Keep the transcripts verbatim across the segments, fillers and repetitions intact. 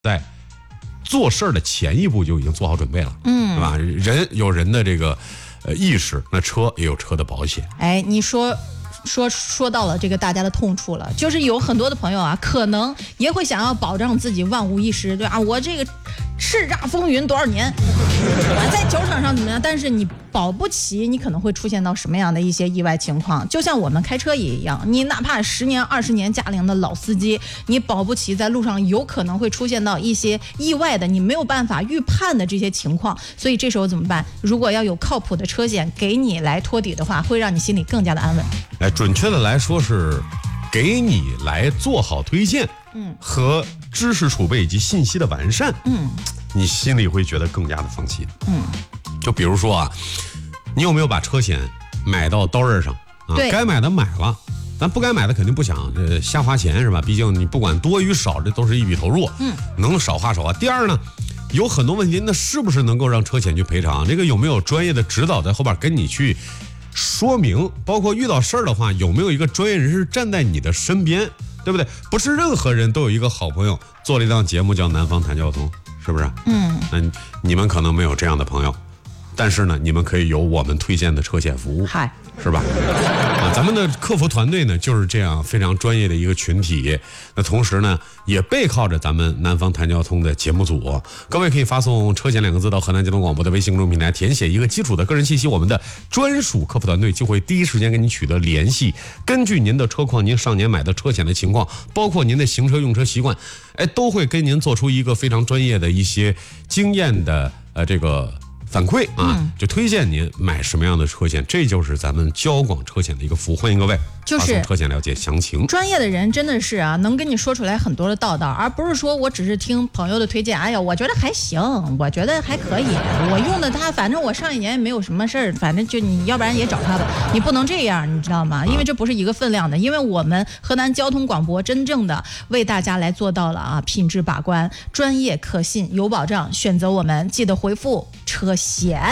在做事儿的前一步就已经做好准备了，嗯，是吧？人有人的这个呃意识，那车也有车的保险。 哎，你说。说说到了这个大家的痛处了，就是有很多的朋友啊，可能也会想要保障自己万无一失，对啊，我这个叱咤风云多少年，在球场上怎么样？但是你保不齐你可能会出现到什么样的一些意外情况，就像我们开车也一样，你哪怕十年、二十年驾龄的老司机，你保不齐在路上有可能会出现到一些意外的，你没有办法预判的这些情况，所以这时候怎么办？如果要有靠谱的车险给你来托底的话，会让你心里更加的安稳。 哎，准确的来说是给你来做好推荐，嗯，和知识储备以及信息的完善，嗯，你心里会觉得更加的放心，嗯。就比如说啊，你有没有把车险买到刀刃上啊？该买的买了，咱不该买的肯定不想这瞎花钱是吧？毕竟你不管多与少，这都是一笔投入，嗯，能少花少花。第二呢，有很多问题，那是不是能够让车险去赔偿？这个有没有专业的指导在后边跟你去说明？包括遇到事儿的话，有没有一个专业人士站在你的身边，对不对？不是任何人都有一个好朋友做了一档节目叫《南方谈交通》，是不是？嗯，嗯，你们可能没有这样的朋友。但是呢，你们可以有我们推荐的车险服务，嗨，是吧？啊，咱们的客服团队呢就是这样非常专业的一个群体。那同时呢，也背靠着咱们南方谈交通的节目组。各位可以发送“车险”两个字到河南交通广播的微信公众平台，填写一个基础的个人信息，我们的专属客服团队就会第一时间跟您取得联系。根据您的车况、您上年买的车险的情况，包括您的行车用车习惯，哎，都会跟您做出一个非常专业的一些经验的呃这个。反馈啊，嗯、就推荐您买什么样的车险，这就是咱们交广车险的一个服务。欢迎各位， 就是车险了解详情。 专业的人真的是啊，能跟你说出来很多的道道，而不是说我只是听朋友的推荐，哎呀，我觉得还行，我觉得还可以，我用的它，反正我上一年也没有什么事儿，反正就你要不然也找他吧，你不能这样，你知道吗？因为这不是一个分量的，因为我们河南交通广播真正的为大家来做到了啊，品质把关，专业可信有保障，选择我们记得回复车险。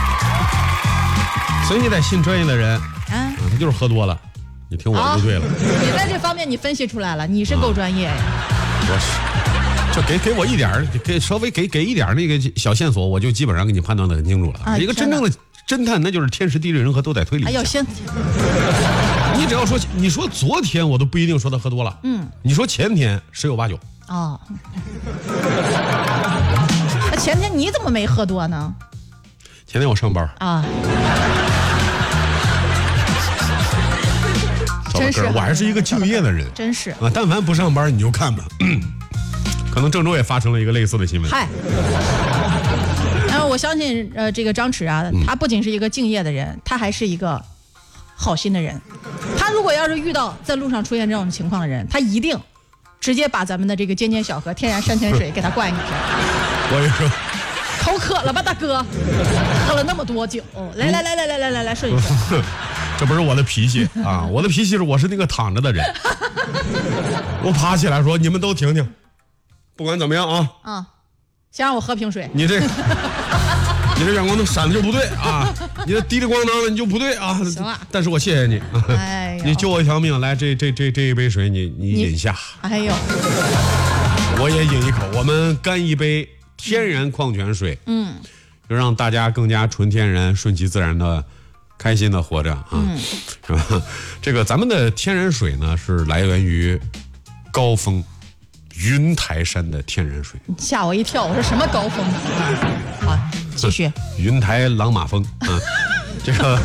所以你得信专业的人啊，啊他就是喝多了，你听我就对了。 你在这方面你分析出来了，你是够专业呀。 啊、我是，就给给我一点，给稍微给给一点那个小线索，我就基本上给你判断的很清楚了。啊、一个真正的侦探，那就是天时地利人和都得推理。 哎呦，先， 你只要说，你说昨天我都不一定说他喝多了，嗯，你说前天十有八九。哦。 那前天你怎么没喝多呢？ 前天我上班啊，真是，我还是一个敬业的人， 真是啊。但凡不上班，你就看吧，嗯、可能郑州也发生了一个类似的新闻。嗨， 然后我相信，呃，这个张弛啊，他不仅是一个敬业的人，他还是一个好心的人。他如果要是遇到在路上出现这种情况的人，他一定直接把咱们的这个尖尖小河天然山泉水给他灌下去。 我跟你说。 口渴了吧，大哥？喝了那么多酒，来来来来来来来来，顺一顺。 这不是我的脾气啊，我的脾气是我是那个躺着的人。我爬起来说：“你们都听听，不管怎么样啊，啊， 先让我喝瓶水。 你这，你这阳光灯闪的就不对啊，你这滴里咣当的你就不对啊。行啊，但是我谢谢你啊，哎，你救我一条命，来，这这这这一杯水你你饮下。哎呦，我也饮一口，我们干一杯。”天然矿泉水，嗯，就让大家更加纯天然、顺其自然的、开心的活着啊，嗯、是吧？这个咱们的天然水呢，是来源于高峰云台山的天然水。 吓我一跳，我说什么高峰？好，继续。 云台朗玛峰啊，这个。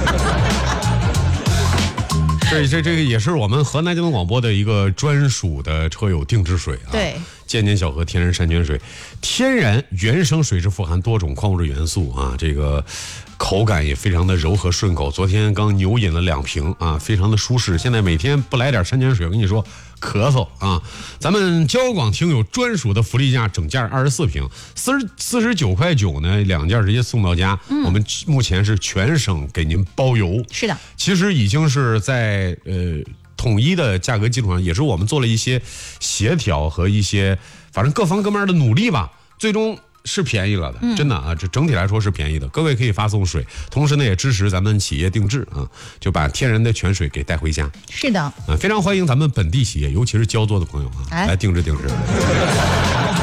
这这这个也是我们河南交通广播的一个专属的车友定制水啊， 对， 尖尖小河天然山泉水，天然原生水质富含多种矿物质元素啊，这个口感也非常的柔和顺口。昨天刚牛饮了两瓶啊，非常的舒适。现在每天不来点山泉水，我跟你说咳嗽啊。咱们交广听友专属的福利价，整件二十四瓶，四十四十九块九呢，两件直接送到家。嗯、我们目前是全省给您包邮。 是的， 其实已经是在呃统一的价格基础上，也是我们做了一些协调和一些反正各方各面的努力吧，最终。是便宜了的，真的啊，这整体来说是便宜的。各位可以发送水，同时呢也支持咱们企业定制啊，就把天然的泉水给带回家。 是的， 啊，非常欢迎咱们本地企业，尤其是焦作的朋友啊，哎、来定制定制。